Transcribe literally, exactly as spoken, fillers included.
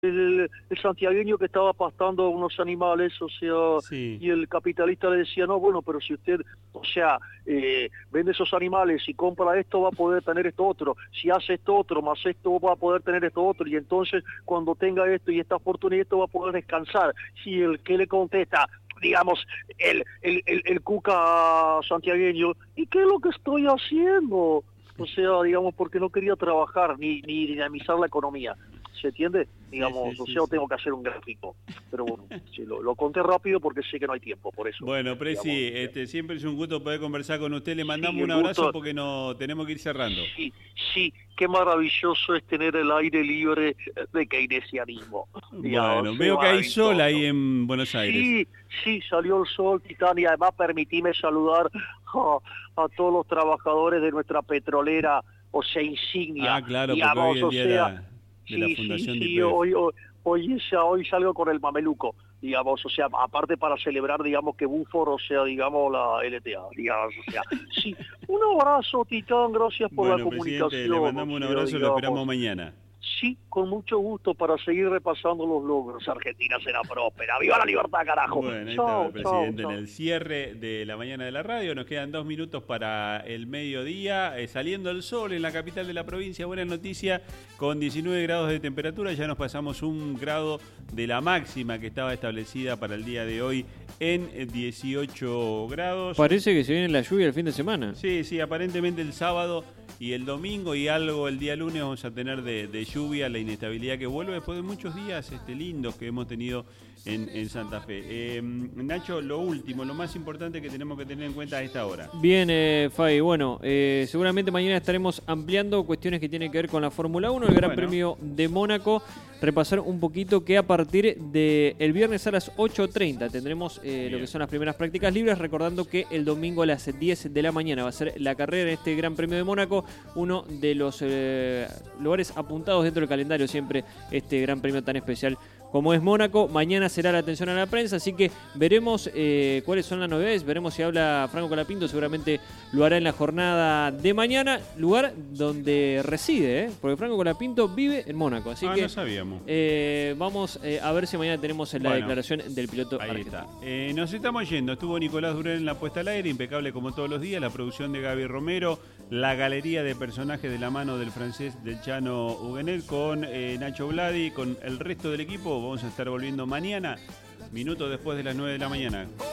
el, el santiagueño que estaba pastando unos animales, o sea, Sí. y el capitalista le decía, no, bueno, pero si usted, o sea, eh, vende esos animales y compra esto, va a poder tener esto otro, si hace esto otro, más esto, va a poder tener esto otro, y entonces cuando tenga esto y esta fortuna y esto, va a poder descansar. Si el que le contesta, digamos, el, el, el, el cuca santiagueño, ¿y qué es lo que estoy haciendo? O sea, digamos, porque no quería trabajar ni, ni dinamizar la economía. ¿Se entiende? Digamos, Sí, sí, o sí, sea, sí. tengo que hacer un gráfico. Pero bueno, sí, lo, lo conté rápido porque sé que no hay tiempo, por eso. Bueno, Presi, Digamos, este, siempre es un gusto poder conversar con usted. Le sí, mandamos un el abrazo gusto, porque no tenemos que ir cerrando. sí, sí, qué maravilloso es tener el aire libre de keynesianismo. Digamos, Bueno, sí, veo que hay sol ahí maravilloso. en Buenos Aires. Sí, sí, salió el sol, Titán, y además permitime saludar a, a todos los trabajadores de nuestra petrolera, o sea, insignia, Ah, claro, porque hoy es digamos, el o día de sea, la, de la sí, sí, Fundación de sí, Y P F. hoy, hoy, hoy, ya- hoy salgo con el mameluco, digamos, o sea, aparte para celebrar, digamos, que Buford, o sea, digamos, la L T A, digamos, o sea, sí, un abrazo, Titán, gracias por la Bueno, presidente, le comunicación, o mandamos un sea, abrazo y lo esperamos digamos, mañana. sí, con mucho gusto para seguir repasando los logros. Argentina será próspera. ¡Viva la libertad, carajo! Bueno, ahí estaba el Chao, chao, presidente en chao. el cierre de la mañana de la radio. Nos quedan dos minutos para el mediodía. Eh, saliendo el sol en la capital de la provincia. Buena noticia, con diecinueve grados de temperatura. Ya nos pasamos un grado de la máxima que estaba establecida para el día de hoy en dieciocho grados. Parece que se viene la lluvia el fin de semana. Sí, sí, aparentemente el sábado y el domingo y algo el día lunes vamos a tener de, de lluvia, la inestabilidad que vuelve después de muchos días este, lindos que hemos tenido en, en Santa Fe. Eh, Nacho, lo último, lo más importante que tenemos que tener en cuenta a esta hora. Bien, eh, Fai, bueno, eh, seguramente mañana estaremos ampliando cuestiones que tienen que ver con la Fórmula uno, el Gran Bueno. Premio de Mónaco. Repasar un poquito que a partir del viernes a las ocho treinta tendremos eh, lo que son las primeras prácticas libres, recordando que el domingo a las diez de la mañana va a ser la carrera en este Gran Premio de Mónaco, uno de los eh, lugares apuntados dentro del calendario siempre, este Gran Premio tan especial como es Mónaco. Mañana será la atención a la prensa, así que veremos eh, cuáles son las novedades, veremos si habla Franco Colapinto, seguramente lo hará en la jornada de mañana, lugar donde reside, ¿eh? Porque Franco Colapinto vive en Mónaco, así Ah, que no sabíamos. eh, vamos eh, a ver si mañana tenemos la Bueno, declaración del piloto Ahí argentino. está. Eh, nos estamos yendo. Estuvo Nicolás Durán en la puesta al aire, impecable como todos los días. La producción de Gaby Romero, la galería de personajes de la mano del francés del Chano Huguenet con eh, Nacho Vladi, con el resto del equipo. Vamos a estar volviendo mañana, minutos después de las nueve de la mañana.